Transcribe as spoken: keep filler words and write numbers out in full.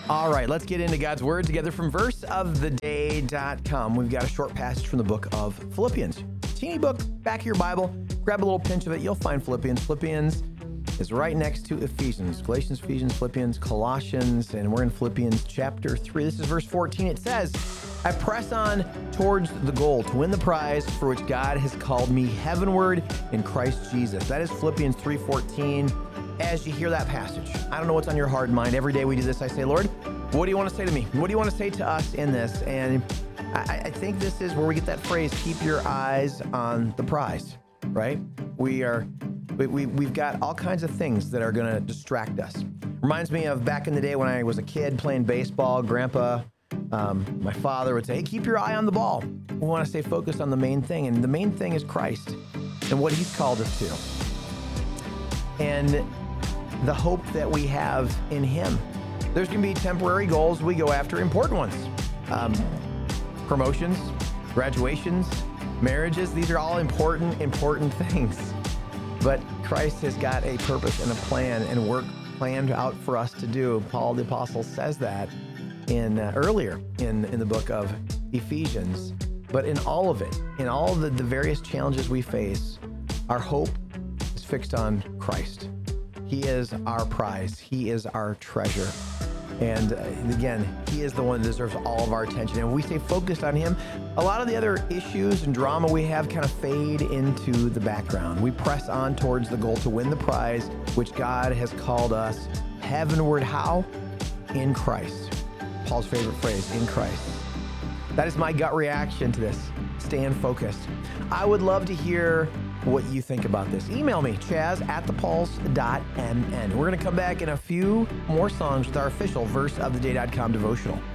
All right, let's get into God's Word together from verse of the day dot com. We've got a short passage from the book of Philippians. Teeny book, back of your Bible. Grab a little pinch of it. You'll find Philippians. Philippians is right next to Ephesians. Galatians, Ephesians, Philippians, Colossians, and we're in Philippians chapter three. This is verse fourteen. It says, I press on towards the goal to win the prize for which God has called me heavenward in Christ Jesus. That is Philippians three fourteen. As you hear that passage, I don't know what's on your heart and mind. Every day we do this, I say, Lord, what do you want to say to me? What do you want to say to us in this? And I, I think this is where we get that phrase, keep your eyes on the prize, right? We are, we, we, we've got all kinds of things that are going to distract us. Reminds me of back in the day when I was a kid playing baseball. Grandpa, um, my father would say, hey, keep your eye on the ball. We want to stay focused on the main thing. And the main thing is Christ and what he's called us to. And the hope that we have in him. There's going to be temporary goals we go after, important ones. Um, promotions, graduations, marriages, these are all important, important things. But Christ has got a purpose and a plan and work planned out for us to do. Paul the Apostle says that in uh, earlier in, in the book of Ephesians. But in all of it, in all the, the various challenges we face, our hope is fixed on Christ. He is our prize. He is our treasure. And uh, again, he is the one that deserves all of our attention. And when we stay focused on him, a lot of the other issues and drama we have kind of fade into the background. We press on towards the goal to win the prize, which God has called us heavenward. How? In Christ. Paul's favorite phrase, in Christ. That is my gut reaction to this. Stand focused. I would love to hear what you think about this. Email me, chaz at the pulse dot m n. We're going to come back in a few more songs with our official verse of the day dot com devotional.